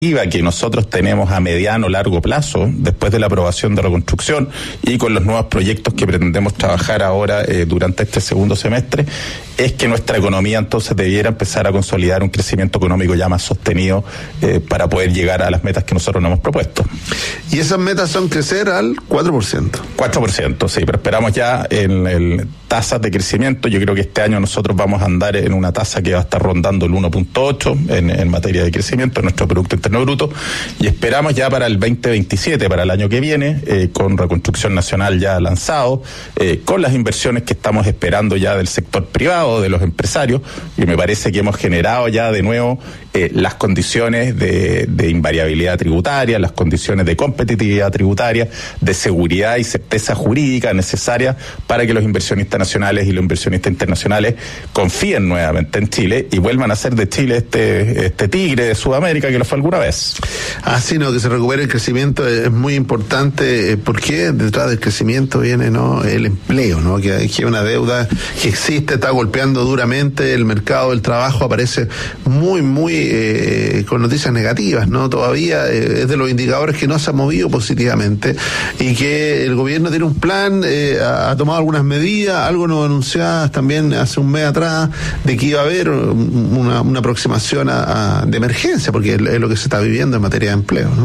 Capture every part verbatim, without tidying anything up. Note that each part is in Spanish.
que nosotros tenemos a mediano largo plazo, después de la aprobación de reconstrucción y con los nuevos proyectos que pretendemos trabajar ahora eh, durante este segundo semestre, es que nuestra economía entonces debiera empezar a consolidar un crecimiento económico ya más sostenido eh, para poder llegar a las metas que nosotros nos hemos propuesto. Y esas metas son crecer al cuatro por ciento. cuatro por ciento, sí, pero esperamos ya en el tasas de crecimiento. Yo creo que este año nosotros vamos a andar en una tasa que va a estar rondando el uno punto ocho en, en materia de crecimiento en nuestro Producto Interno Bruto, y esperamos ya para el veinte veintisiete, para el año que viene, eh, con Reconstrucción Nacional ya lanzado, eh, con las inversiones que estamos esperando ya del sector privado, de los empresarios, y me parece que hemos generado ya de nuevo eh, las condiciones de, de invariabilidad tributaria, las condiciones de competitividad tributaria, de seguridad y certeza jurídica necesarias para que los inversionistas nacionales y los inversionistas internacionales confíen nuevamente en Chile y vuelvan a hacer de Chile este, este tigre de Sudamérica que lo fue alguna vez. Así, no, que se recupere el crecimiento es muy importante, porque detrás del crecimiento viene, ¿no?, el empleo, ¿no?, que hay una deuda que existe, está golpeando duramente el mercado del trabajo, aparece muy, muy eh, con noticias negativas, ¿no? Todavía eh, es de los indicadores que no se ha movido positivamente, y que el gobierno tiene un plan, eh, ha, ha tomado algunas medidas, algo nos anunciadas también hace un mes atrás, de que iba a haber una, una aproximación a, a, de emergencia, porque es lo que se está viviendo en materia de empleo, ¿no?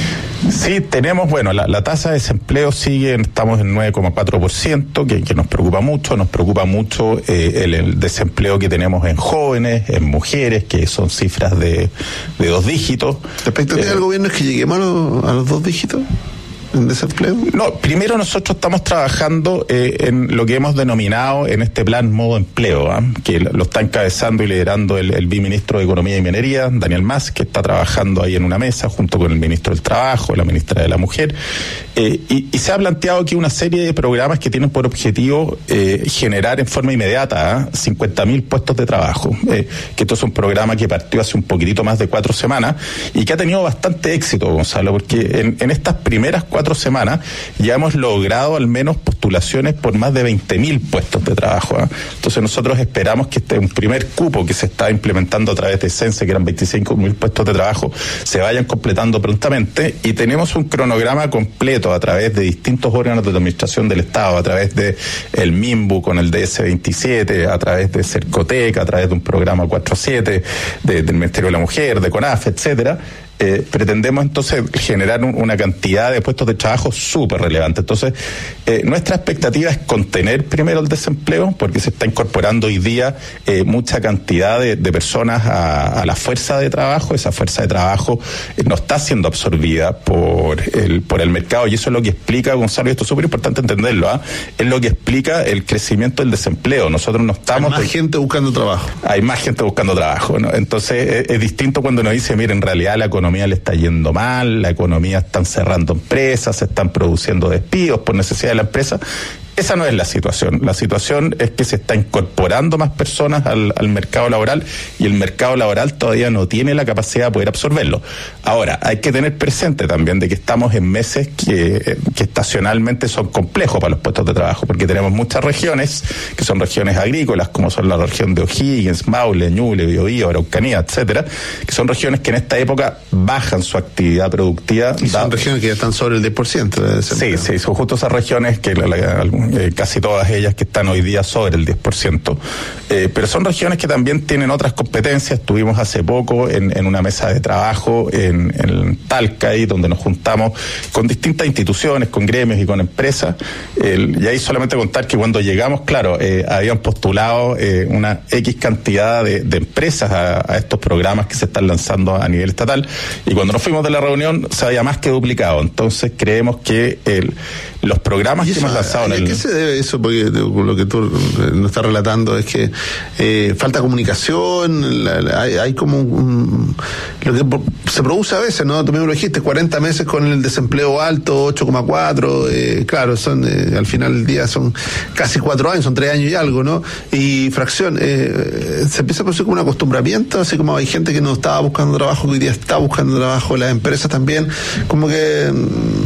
Sí, tenemos, bueno, la, la tasa de desempleo sigue, estamos en nueve coma cuatro por ciento, que, que nos preocupa mucho, nos preocupa mucho eh, el, el desempleo que tenemos en jóvenes, en mujeres, que son cifras de, de dos dígitos. ¿La expectativa eh, del gobierno es que lleguemos a los, a los dos dígitos en desempleo? No, primero nosotros estamos trabajando eh, en lo que hemos denominado en este plan modo empleo, ¿eh? que lo está encabezando y liderando el, el viceministro de Economía y Minería, Daniel Mas, que está trabajando ahí en una mesa junto con el ministro del Trabajo, la ministra de la Mujer, eh, y, y se ha planteado aquí una serie de programas que tienen por objetivo eh, generar en forma inmediata ¿eh? cincuenta mil puestos de trabajo, eh, que esto es un programa que partió hace un poquitito más de cuatro semanas y que ha tenido bastante éxito, Gonzalo, porque en, en estas primeras cuatro semanas ya hemos logrado al menos postulaciones por más de veinte mil puestos de trabajo, ¿eh? Entonces nosotros esperamos que este un primer cupo que se está implementando a través de Sense, que eran veinticinco mil puestos de trabajo, se vayan completando prontamente, y tenemos un cronograma completo a través de distintos órganos de administración del Estado, a través de el MIMBU con el D S veintisiete, a través de Cercotec, a través de un programa cuatro siete de, del Ministerio de la Mujer, de CONAF, etcétera. Eh, pretendemos entonces generar un, una cantidad de puestos de trabajo súper relevante. Entonces, eh, nuestra expectativa es contener primero el desempleo, porque se está incorporando hoy día eh, mucha cantidad de, de personas a, a la fuerza de trabajo. Esa fuerza de trabajo eh, no está siendo absorbida por el, por el mercado, y eso es lo que explica, Gonzalo, y esto es súper importante entenderlo, ¿eh? es lo que explica el crecimiento del desempleo. Nosotros no estamos... Hay más gente buscando trabajo. Hay más gente buscando trabajo, ¿no? Entonces, es, es distinto cuando nos dice, mire, en realidad la economía economía le está yendo mal, la economía están cerrando empresas, se están produciendo despidos por necesidad de la empresa. Esa no es la situación. La situación es que se está incorporando más personas al, al mercado laboral, y el mercado laboral todavía no tiene la capacidad de poder absorberlo. Ahora, hay que tener presente también de que estamos en meses que, que estacionalmente son complejos para los puestos de trabajo, porque tenemos muchas regiones que son regiones agrícolas, como son la región de O'Higgins, Maule, Ñuble, Biobío, Araucanía, etcétera, que son regiones que en esta época bajan su actividad productiva. Y son da, regiones que ya están sobre el diez por ciento de desempleo. Sí, sí, son justo esas regiones que la, la, Eh, casi todas ellas que están hoy día sobre el diez por ciento, eh, pero son regiones que también tienen otras competencias. Estuvimos hace poco en, en una mesa de trabajo en, en Talca, ahí donde nos juntamos con distintas instituciones, con gremios y con empresas, eh, y ahí solamente contar que cuando llegamos, claro, eh, habían postulado eh, una X cantidad de, de empresas a, a estos programas que se están lanzando a nivel estatal, y cuando nos fuimos de la reunión se había más que duplicado. Entonces creemos que el, los programas que hemos lanzado en el... ¿Qué se debe eso? Porque lo que tú nos estás relatando es que eh, falta comunicación, la, la, hay, hay como un, lo que se produce a veces, ¿no? Tú mismo lo dijiste, cuarenta meses con el desempleo alto, ocho coma cuatro, eh, claro, son eh, al final del día son casi cuatro años, son tres años y algo, ¿no? Y fracción, eh, se empieza a producir como un acostumbramiento, así como hay gente que no estaba buscando trabajo, que hoy día está buscando trabajo, las empresas también, como que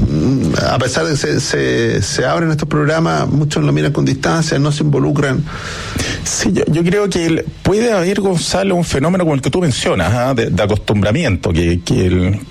a pesar de que se, se, se abren estos programas, muchos lo miran con distancia, no se involucran. Sí, yo, yo creo que el, puede haber, Gonzalo, un fenómeno como el que tú mencionas, ¿eh? de, de acostumbramiento, que, que, el,